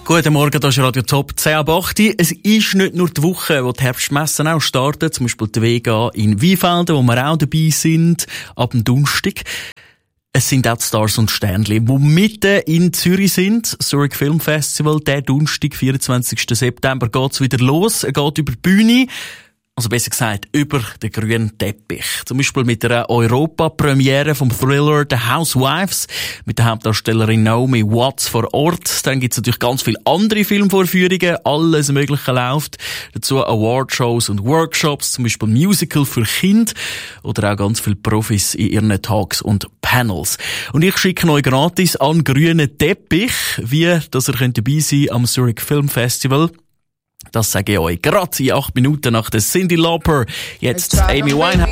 Guten Morgen, das ist Radio Top 10 ab 8. Es ist nicht nur die Woche, wo die Herbstmessen auch starten, zum Beispiel die Vega in Weinfelden, wo wir auch dabei sind, ab dem Donnerstag. Es sind auch die Stars und Sternli, die mitten in Zürich sind. Zurich Film Festival, der Donnerstag, 24. September, geht's wieder los. Er geht über die Bühne. Also besser gesagt, über den grünen Teppich. Zum Beispiel mit der Europa-Premiere vom Thriller The Housewives, mit der Hauptdarstellerin Naomi Watts vor Ort. Dann gibt's natürlich ganz viele andere Filmvorführungen, alles Mögliche läuft. Dazu Awardshows und Workshops, zum Beispiel Musical für Kinder oder auch ganz viele Profis in ihren Talks und Panels. Und ich schicke euch gratis an grünen Teppich, wie dass ihr dabei sein könnt am Zurich Film Festival. Das sage ich euch gerade in 8 Minuten nach der Cyndi Lauper. Jetzt Amy Winehouse.